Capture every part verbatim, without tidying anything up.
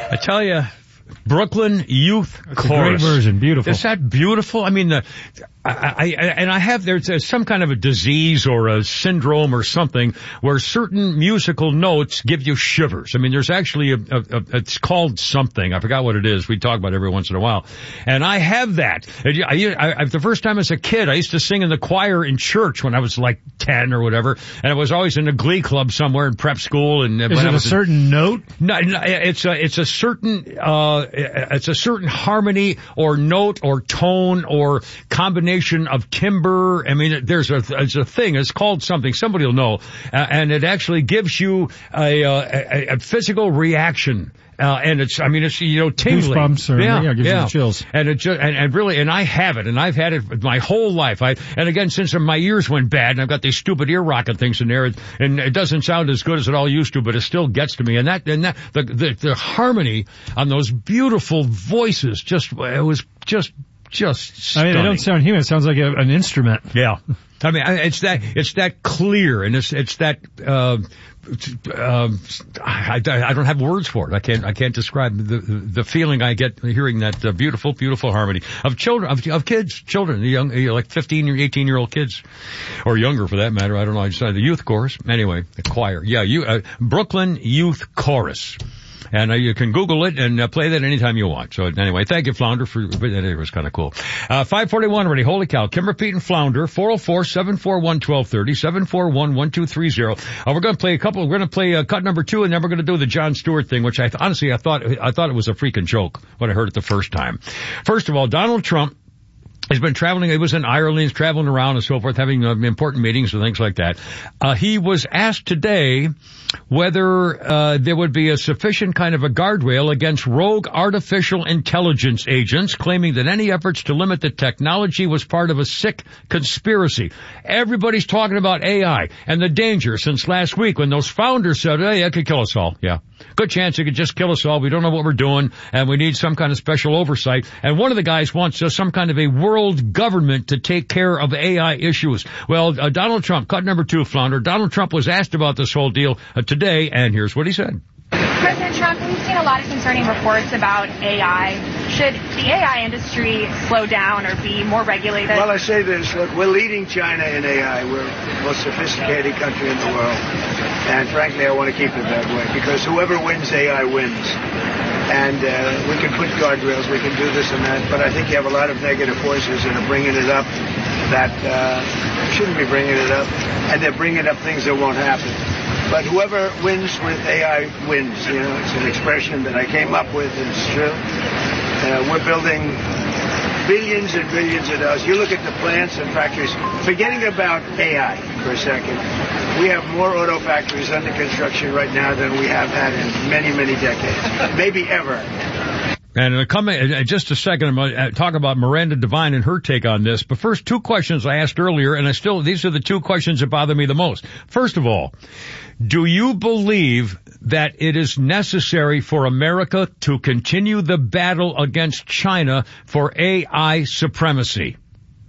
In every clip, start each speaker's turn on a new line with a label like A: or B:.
A: I tell you, Brooklyn Youth
B: That's
A: Chorus.
B: A great version, beautiful.
A: Is that beautiful? I mean, the, I, I, and I have there's a, some kind of a disease or a syndrome or something where certain musical notes give you shivers. I mean, there's actually a, a, a it's called something. I forgot what it is. We talk about it every once in a while, and I have that. I, I, I, the first time as a kid, I used to sing in the choir in church when I was like ten or whatever, and I was always in a glee club somewhere in prep school. And
B: is
A: when
B: it
A: I was
B: a certain
A: in,
B: note?
A: No, no, it's a it's a certain uh it's a certain harmony or note or tone or combination of timbre. I mean, there's a, there's a thing. It's called something. Somebody will know. Uh, and it actually gives you a, a, a physical reaction. Uh, and it's, I mean, it's, you know, tingling.
B: Goosebumps or,
A: yeah,
B: yeah, gives
A: yeah.
B: you the chills.
A: And it just, and, and really, and I have it, and I've had it my whole life. I, and again, since my ears went bad, and I've got these stupid ear rocket things in there, and it doesn't sound as good as it all used to, but it still gets to me. And that, and that, the, the, the harmony on those beautiful voices just, it was just, just stunning.
B: I mean, they don't sound human. It sounds like a, an instrument.
A: Yeah. I mean, it's that, it's that clear, and it's, it's that, uh, um, I, I don't have words for it. I can't, I can't describe the, the feeling I get hearing that uh, beautiful, beautiful harmony of children, of, of kids, children, young, like fifteen or eighteen year old kids, or younger for that matter. I don't know. I decided the youth chorus. Anyway, the choir. Yeah, you, uh, Brooklyn Youth Chorus. And uh, you can Google it and uh, play that anytime you want. So anyway, thank you, Flounder, for it was kind of cool. Uh, five forty-one already. Holy cow. Kimber, Pete, and Flounder, four oh four, seven four one, one two three oh, seven four one, one two three oh. Uh, we're going to play a couple. We're going to play uh, cut number two, and then we're going to do the Jon Stewart thing, which I honestly I thought I thought it was a freaking joke when I heard it the first time. First of all, Donald Trump He's been traveling. He was in Ireland. He's traveling around and so forth, having uh, important meetings and things like that. Uh, he was asked today whether uh, there would be a sufficient kind of a guardrail against rogue artificial intelligence agents, claiming that any efforts to limit the technology was part of a sick conspiracy. Everybody's talking about A I and the danger since last week when those founders said, hey, it could kill us all. Yeah. Good chance it could just kill us all. We don't know what we're doing, and we need some kind of special oversight. And one of the guys wants uh, some kind of a world government to take care of A I issues. Well, uh, Donald Trump, cut number two, Flounder. Donald Trump was asked about this whole deal uh, today, and here's what he said.
C: President Trump, we've seen a lot of concerning reports about A I. Should the A I industry slow down or be more regulated?
D: Well, I say this. Look, we're leading China in A I. We're the most sophisticated country in the world. And frankly, I want to keep it that way because whoever wins A I wins. And uh, we can put guardrails, we can do this and that, but I think you have a lot of negative forces that are bringing it up that uh, shouldn't be bringing it up, and they're bringing up things that won't happen. But whoever wins with A I wins. You know, it's an expression that I came up with, and it's true. Uh, we're building billions and billions of dollars. You look at the plants and factories, forgetting about A I for a second, we have more auto factories under construction right now than we have had in many, many decades, maybe ever.
A: And uh, come in, uh, just a second, I'm going to talk about Miranda Devine and her take on this. But first, two questions I asked earlier, and I still, these are the two questions that bother me the most. First of all, do you believe that it is necessary for America to continue the battle against China for A I supremacy?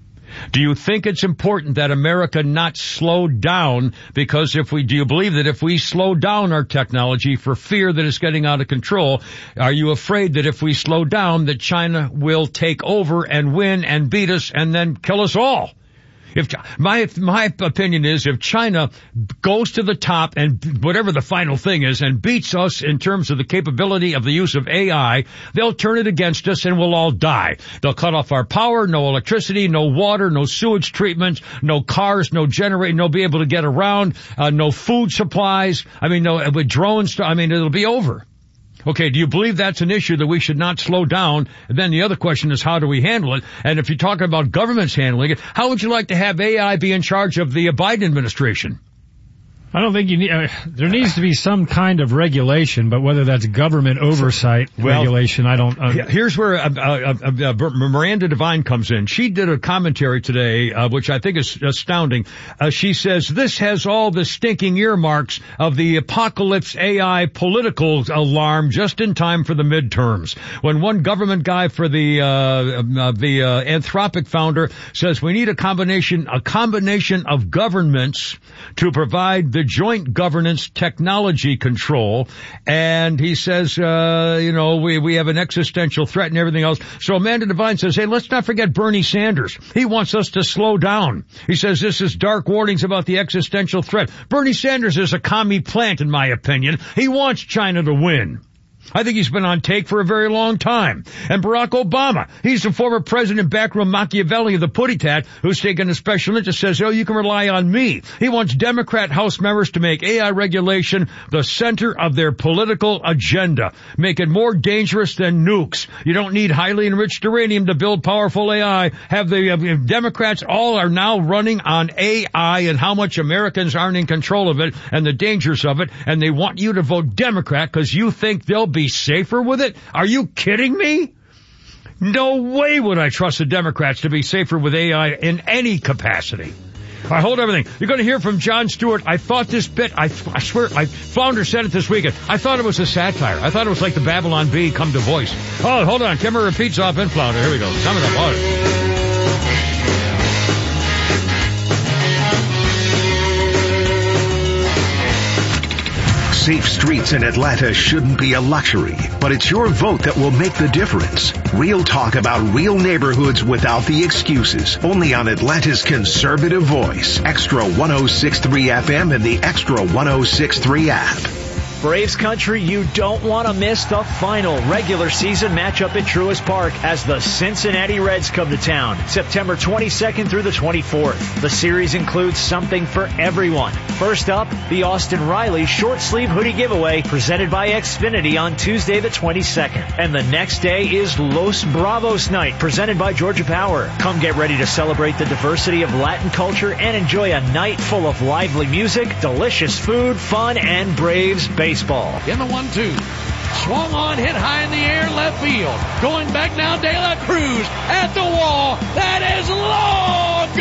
A: Do you think it's important that America not slow down? Because if we, do you believe that if we slow down our technology for fear that it's getting out of control, are you afraid that if we slow down that China will take over and win and beat us and then kill us all? If my my opinion is if China goes to the top and whatever the final thing is and beats us in terms of the capability of the use of A I, they'll turn it against us and we'll all die. They'll cut off our power, no electricity, no water, no sewage treatment, no cars, no generator, no be able to get around, uh, no food supplies. I mean, no with drones. I mean, it'll be over. Okay, do you believe that's an issue that we should not slow down? And then the other question is, how do we handle it? And if you're talking about governments handling it, how would you like to have A I be in charge of the Biden administration?
B: I don't think you need, uh, there needs to be some kind of regulation, but whether that's government oversight well, regulation, I don't. Uh,
A: here's where uh, uh, uh, uh, Miranda Devine comes in. She did a commentary today, uh, which I think is astounding. Uh, she says, this has all the stinking earmarks of the apocalypse A I political alarm just in time for the midterms. When one government guy for the, uh, uh the, uh, Anthropic founder says we need a combination, a combination of governments to provide the Joint Governance Technology Control. And he says, uh, you know, we, we have an existential threat and everything else. So Amanda Devine says, hey, let's not forget Bernie Sanders. He wants us to slow down. He says this is dark warnings about the existential threat. Bernie Sanders is a commie plant, in my opinion. He wants China to win. I think he's been on take for a very long time. And Barack Obama, he's the former president backroom Machiavelli of the Putty Tat, who's taken a special interest, says, oh, you can rely on me. He wants Democrat House members to make A I regulation the center of their political agenda, make it more dangerous than nukes. You don't need highly enriched uranium to build powerful A I. Have the uh, Democrats all are now running on A I and how much Americans aren't in control of it and the dangers of it, and they want you to vote Democrat because you think they'll be be safer with it? Are you kidding me? No way would I trust the Democrats to be safer with A I in any capacity. I hold everything. You're going to hear from Jon Stewart. I thought this bit, I, I swear, I Flounder said it this weekend. I thought it was a satire. I thought it was like the Babylon Bee come to voice. Oh, hold on. Kimmer repeats off in Flounder. Here we go. Coming up. All right.
E: Safe streets in Atlanta shouldn't be a luxury, but it's your vote that will make the difference. Real talk about real neighborhoods without the excuses. Only on Atlanta's conservative voice. Extra one oh six point three F M and the Extra one oh six point three app.
F: Braves country, you don't want to miss the final regular season matchup at Truist Park as the Cincinnati Reds come to town September twenty-second through the twenty-fourth. The series includes something for everyone. First up, the Austin Riley short sleeve hoodie giveaway presented by Xfinity on Tuesday the twenty-second. And the next day is Los Bravos night presented by Georgia Power. Come get ready to celebrate the diversity of Latin culture and enjoy a night full of lively music, delicious food, fun, and Braves baseball. Baseball.
G: In the one two. Swung on, hit high in the air, left field. Going back now, De La Cruz at the wall. That is long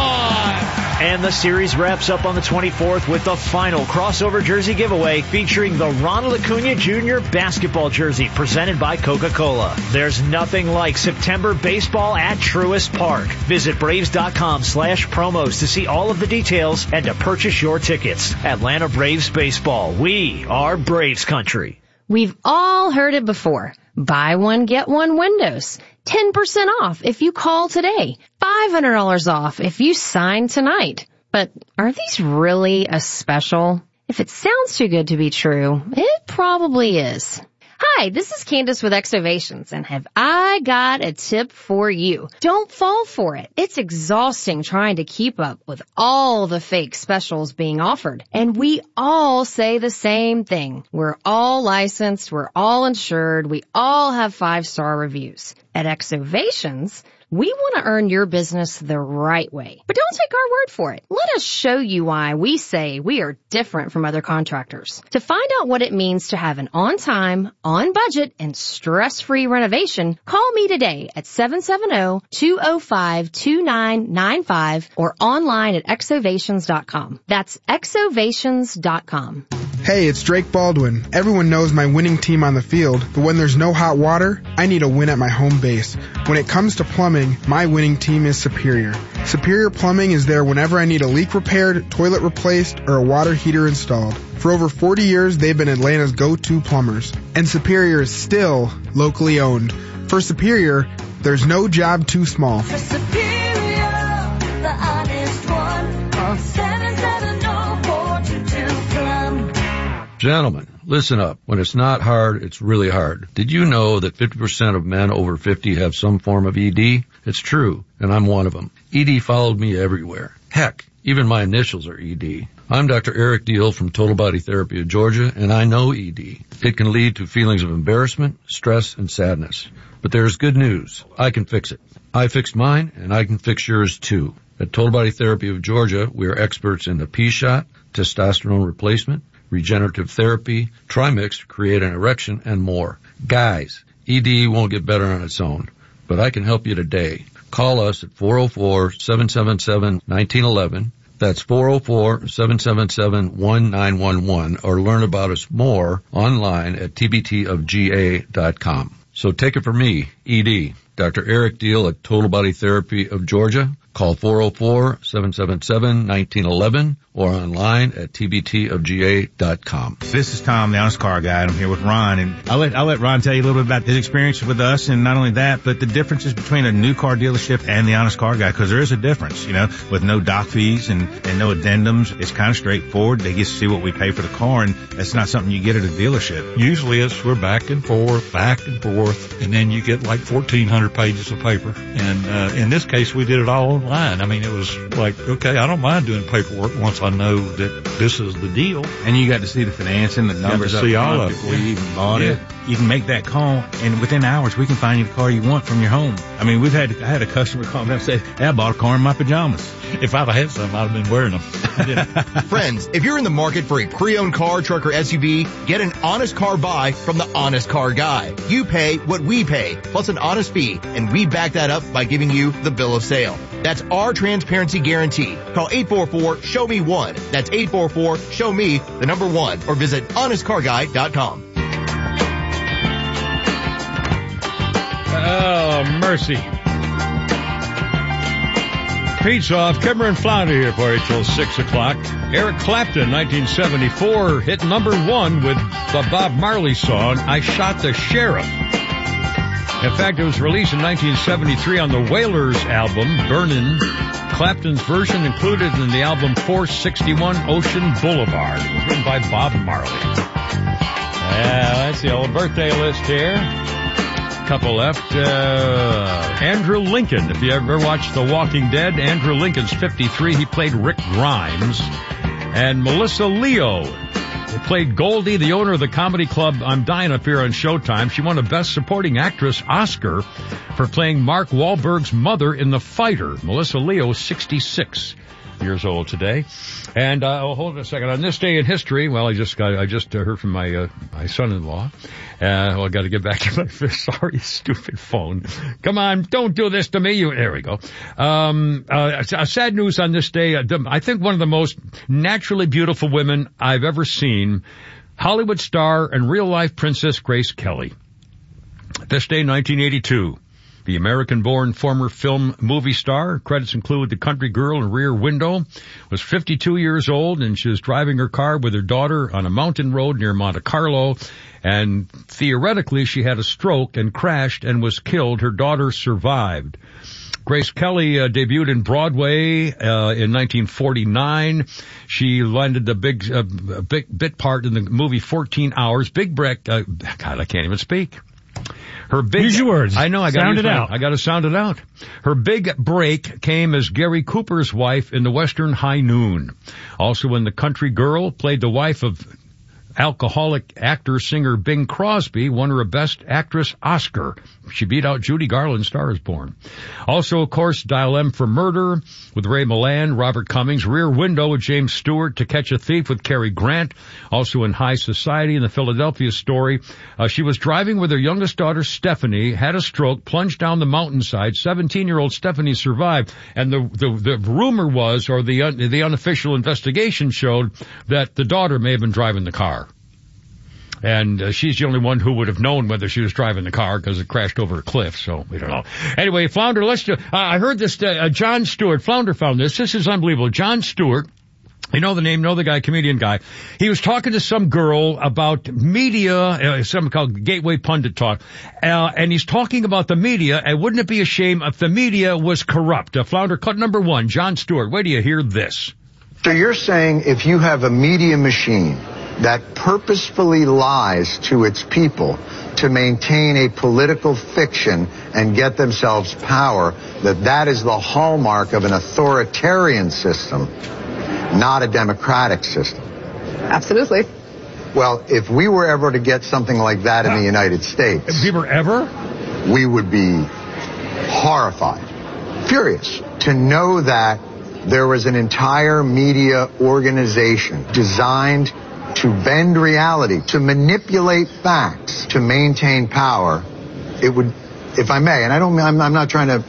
G: gone.
F: And the series wraps up on the twenty-fourth with the final crossover jersey giveaway featuring the Ronald Acuna Junior basketball jersey presented by Coca-Cola. There's nothing like September baseball at Truist Park. Visit Braves.com slash promos to see all of the details and to purchase your tickets. Atlanta Braves Baseball. We are Braves country.
H: We've all heard it before. Buy one, get one windows. ten percent off if you call today. five hundred dollars off if you sign tonight. But are these really a special? If it sounds too good to be true, it probably is. Hi, this is Candace with Exovations, and have I got a tip for you. Don't fall for it. It's exhausting trying to keep up with all the fake specials being offered. And we all say the same thing. We're all licensed, we're all insured, we all have five-star reviews. At Exovations, we want to earn your business the right way. But don't take our word for it. Let us show you why we say we are different from other contractors. To find out what it means to have an on-time, on-budget, and stress-free renovation, call me today at seven seven zero, two zero five, two nine nine five or online at exovations dot com. That's exovations dot com.
I: Hey, it's Drake Baldwin. Everyone knows my winning team on the field, but when there's no hot water, I need a win at my home base. When it comes to plumbing, my winning team is Superior. Superior Plumbing is there whenever I need a leak repaired, toilet replaced, or a water heater installed. For over forty years, they've been Atlanta's go-to plumbers. And Superior is still locally owned. For Superior, there's no job too small.
J: For Superior, the honest one, call seven seven zero, four two two, plum.
K: Gentlemen, listen up. When it's not hard, it's really hard. Did you know that fifty percent of men over fifty have some form of E D? It's true, and I'm one of them. E D followed me everywhere. Heck, even my initials are E D. I'm Doctor Eric Deal from Total Body Therapy of Georgia, and I know E D. It can lead to feelings of embarrassment, stress, and sadness. But there's good news. I can fix it. I fixed mine, and I can fix yours too. At Total Body Therapy of Georgia, we are experts in the P-shot, testosterone replacement, regenerative therapy, Trimix to create an erection, and more. Guys, E D won't get better on its own, but I can help you today. Call us at four oh four, seven seven seven, one nine one one. That's four oh four, seven seven seven, one nine one one, or learn about us more online at t b t of g a dot com. So take it from me, E D, Doctor Eric Deal at Total Body Therapy of Georgia. Call four oh four, seven seven seven, one nine one one or online at t b t of g a dot com.
L: This is Tom, the Honest Car Guy, and I'm here with Ron. And I'll let, I'll let Ron tell you a little bit about his experience with us, and not only that, but the differences between a new car dealership and the Honest Car Guy, because there is a difference, you know, with no doc fees and, and no addendums. It's kind of straightforward. They get to see what we pay for the car, and that's not something you get at a dealership.
M: Usually it's we're back and forth, back and forth, and then you get like fourteen hundred pages of paper. And uh, in this case, we did it all online. I mean, it was like, okay, I don't mind doing paperwork once I know that this is the deal.
L: And you got to see the financing, the numbers
M: got
L: up
M: to see
L: front
M: all of it.
L: before you even bought
M: Yeah.
L: it. You can make that call, and within hours, we can find you the car you want from your home. I mean, we've had I had a customer call me up and say, hey, I bought a car in my pajamas.
M: If I'd have had some, I'd have been wearing them.
N: Friends, if you're in the market for a pre-owned car, truck, or S U V, get an honest car buy from the Honest Car Guy. You pay what we pay, plus an honest fee, and we back that up by giving you the bill of sale. That's our transparency guarantee. Call eight four four, show me one. That's eight four four, show me the number one, or visit honest car guy dot com.
A: Oh, mercy. Pete's off. Kimmer and Flounder here for you till six o'clock. Eric Clapton, nineteen seventy-four, hit number one with the Bob Marley song, I Shot the Sheriff. In fact, it was released in nineteen seventy-three on the Wailers album, Burnin'. Clapton's version included in the album four sixty-one Ocean Boulevard. It was written by Bob Marley. Yeah, that's the old birthday list here. Couple left. Uh, Andrew Lincoln. If you ever watched The Walking Dead, Andrew Lincoln's fifty-three. He played Rick Grimes. And Melissa Leo played Goldie, the owner of the comedy club I'm Dying Up Here on Showtime. She won a Best Supporting Actress Oscar for playing Mark Wahlberg's mother in The Fighter. Melissa Leo, sixty-six years old today. And uh, oh, hold on a second. On this day in history, well, I just got I just uh, heard from my uh, my son-in-law. Uh, well, I got to get back to my sorry, stupid phone. Come on, don't do this to me. You there we go. Um, uh, uh, sad news on this day. Uh, the, I think one of the most naturally beautiful women I've ever seen. Hollywood star and real-life princess Grace Kelly. This day, nineteen eighty-two. The American-born former film movie star, credits include The Country Girl and Rear Window, was fifty-two years old, and she was driving her car with her daughter on a mountain road near Monte Carlo, and theoretically she had a stroke and crashed and was killed. Her daughter survived. Grace Kelly uh, debuted in Broadway uh, in nineteen forty-nine. She landed the big, uh, big bit part in the movie fourteen hours. Big break. Uh, God, I can't even speak. Her big,
B: use your words.
A: I know. I got
B: sound
A: to
B: it out.
A: I got to sound it out. Her big break came as Gary Cooper's wife in The Western High Noon. Also in The Country Girl, played the wife of alcoholic actor-singer Bing Crosby, won her a Best Actress Oscar. She beat out Judy Garland, Star is Born. Also, of course, Dial M for Murder with Ray Milland, Robert Cummings, Rear Window with James Stewart, To Catch a Thief with Cary Grant. Also in High Society in the Philadelphia Story. Uh, she was driving with her youngest daughter, Stephanie, had a stroke, plunged down the mountainside. seventeen-year-old Stephanie survived. And the, the, the rumor was, or the, un, the unofficial investigation showed, that the daughter may have been driving the car. And uh, she's the only one who would have known whether she was driving the car because it crashed over a cliff, so we don't know. Anyway, Flounder, let's do, uh, I heard this, uh, Jon Stewart, Flounder found this. This is unbelievable. Jon Stewart, you know the name, know the guy, comedian guy. He was talking to some girl about media, uh, something called Gateway Pundit Talk, uh, and he's talking about the media, and wouldn't it be a shame if the media was corrupt? Uh, Flounder, cut number one, Jon Stewart, wait till you hear this.
O: So you're saying if you have a media machine that purposefully lies to its people to maintain a political fiction and get themselves power, that that is the hallmark of an authoritarian system, not a democratic system.
P: Absolutely.
O: Well, if we were ever to get something like that in the United States,
A: if we were ever,
O: we would be horrified, furious to know that there was an entire media organization designed to bend reality, to manipulate facts, to maintain power. It would, if I may, and I don't, I'm, I'm not trying to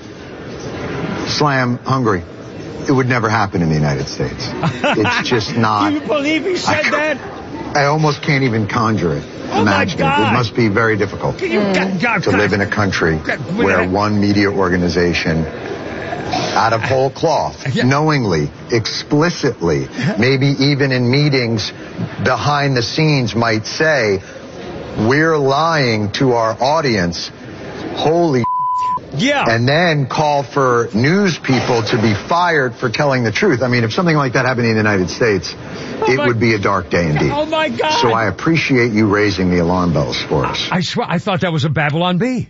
O: slam Hungary. It would never happen in the United States. It's just not.
G: Do you believe he said
O: I,
G: that?
O: I almost can't even conjure it.
G: Oh
O: Imagine
G: my God.
O: It. It must be very difficult
G: Can you, mm. God,
O: to live in a country where one media organization out of whole cloth, knowingly, explicitly, maybe even in meetings behind the scenes might say, we're lying to our audience. Holy
A: yeah.
O: And then call for news people to be fired for telling the truth. I mean, if something like that happened in the United States, oh it my, would be a dark day indeed.
A: Oh, my God.
O: So I appreciate you raising the alarm bells for us.
A: I swear, I thought that was a Babylon Bee.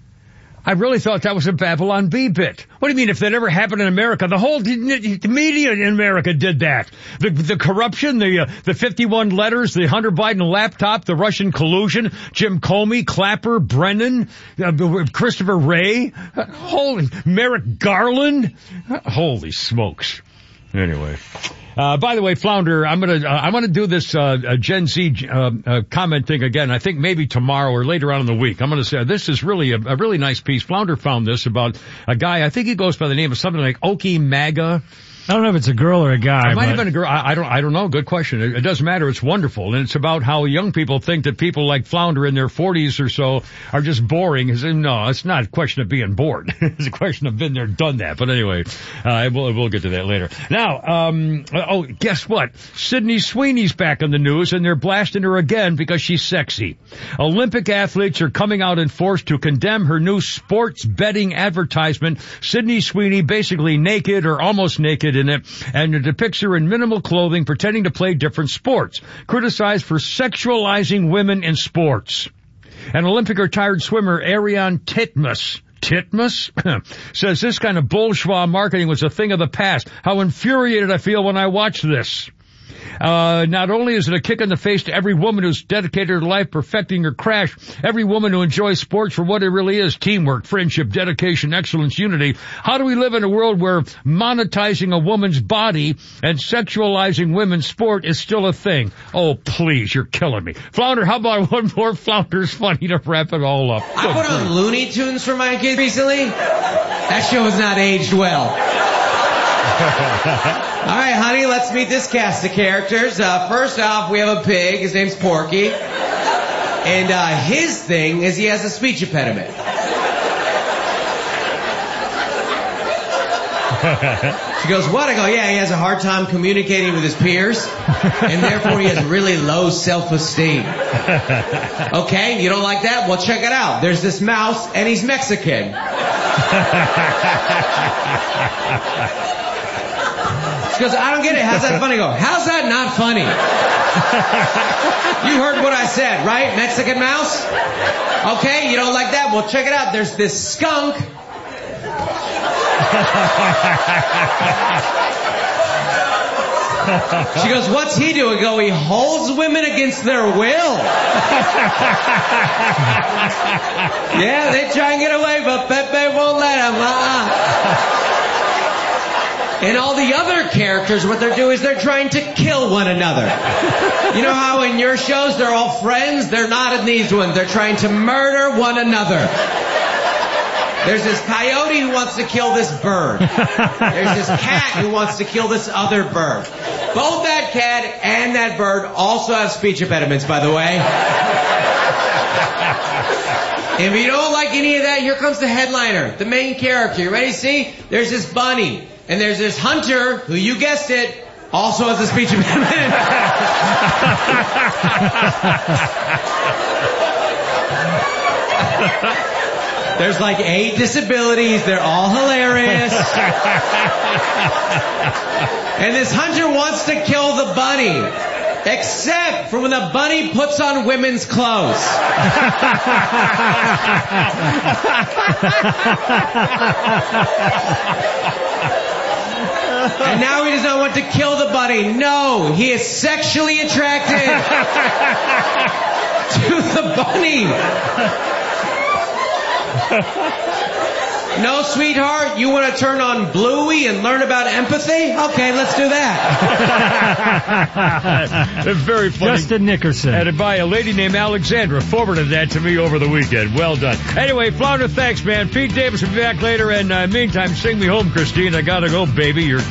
A: I really thought that was a Babylon Bee bit. What do you mean if that ever happened in America? The whole the media in America did that. The the corruption, the uh, the fifty-one letters, the Hunter Biden laptop, the Russian collusion, Jim Comey, Clapper, Brennan, uh, Christopher Wray, uh, holy Merrick Garland. Uh, holy smokes. Anyway. Uh, by the way, Flounder, I'm gonna, uh, I'm gonna do this, uh, uh Gen Z, uh, uh, comment thing again. I think maybe tomorrow or later on in the week. I'm gonna say, this is really a, a really nice piece. Flounder found this about a guy, I think he goes by the name of something like Okie MAGA.
B: I don't know if it's a girl or a guy.
A: It might
B: but...
A: have been a girl. I, I don't. I don't know. Good question. It, it doesn't matter. It's wonderful, and it's about how young people think that people like Flounder in their forties or so are just boring. It's, no, it's not a question of being bored. It's a question of been there, done that. But anyway, uh, we'll we'll get to that later. Now, um, oh, guess what? Sydney Sweeney's back in the news, and they're blasting her again because she's sexy. Olympic athletes are coming out in force to condemn her new sports betting advertisement. Sydney Sweeney, basically naked or almost naked in it, and it depicts her in minimal clothing pretending to play different sports, criticized for sexualizing women in sports. An Olympic retired swimmer, Ariane Titmus, Titmus, says this kind of bourgeois marketing was a thing of the past. How infuriated I feel when I watch this. Uh, not only is it a kick in the face to every woman who's dedicated her life perfecting her craft, every woman who enjoys sports for what it really is, teamwork, friendship, dedication, excellence, unity. How do we live in a world where monetizing a woman's body and sexualizing women's sport is still a thing? Oh, please, you're killing me. Flounder, how about one more Flounder's Funny to wrap it all up?
P: I put on Looney Tunes for my kids recently. That show has not aged well. All right, honey, let's meet this cast of characters. Uh, first off, we have a pig. His name's Porky. And uh, his thing is he has a speech impediment. She goes, what? I go, yeah, he has a hard time communicating with his peers, and therefore he has really low self-esteem. Okay, you don't like that? Well, check it out. There's this mouse, and he's Mexican. She goes, I don't get it. How's that funny? I go, how's that not funny? You heard what I said, right? Mexican mouse? Okay, you don't like that? Well, check it out. There's this skunk. She goes, what's he doing? I go, he holds women against their will. Yeah, they try and get away, but Pepe won't let them. Uh-uh. And all the other characters, what they're doing is they're trying to kill one another. You know how in your shows they're all friends? They're not in these ones. They're trying to murder one another. There's this coyote who wants to kill this bird. There's this cat who wants to kill this other bird. Both that cat and that bird also have speech impediments, by the way. If you don't like any of that, here comes the headliner, the main character. You ready to see? There's this bunny. And there's this hunter, who you guessed it, also has a speech impediment. There's like eight disabilities. They're all hilarious. And this hunter wants to kill the bunny. Except for when the bunny puts on women's clothes. And now he does not want to kill the bunny. No, he is sexually attracted to the bunny. No, sweetheart, you want to turn on Bluey and learn about empathy? Okay, let's do that.
A: Very funny.
B: Justin Nickerson.
A: And by a lady named Alexandra forwarded that to me over the weekend. Well done. Anyway, Flounder, thanks, man. Pete Davis will be back later, and uh, meantime, sing me home, Christine. I gotta go, baby. You're